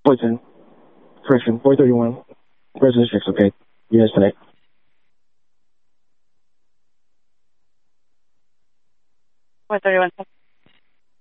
Fulton. Correction, 431. President 6, okay. Units tonight. Four 31.